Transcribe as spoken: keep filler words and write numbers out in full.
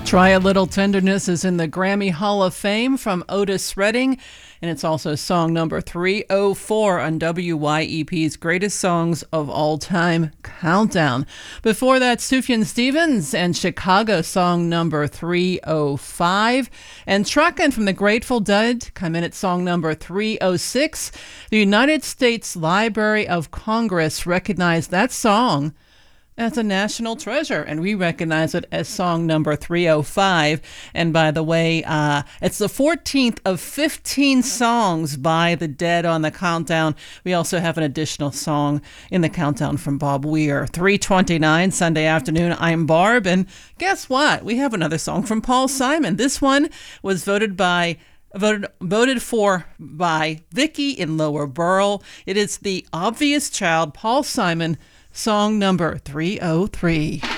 Try a Little Tenderness is in the Grammy Hall of Fame from Otis Redding, and it's also song number three oh four on W Y E P's Greatest Songs of All Time Countdown. Before that, Sufjan Stevens and Chicago song number three oh five. And Truckin' from the Grateful Dead come in at song number three oh six. The United States Library of Congress recognized that song as a national treasure, and we recognize it as song number three oh five. And by the way, uh, it's the fourteenth of fifteen songs by the Dead on the countdown. We also have an additional song in the countdown from Bob Weir. three twenty-nine Sunday afternoon. I'm Barb, and guess what? We have another song from Paul Simon. This one was voted by Voted, voted for by Vicky in Lower Burl. It is The Obvious Child, Paul Simon, song number three oh three.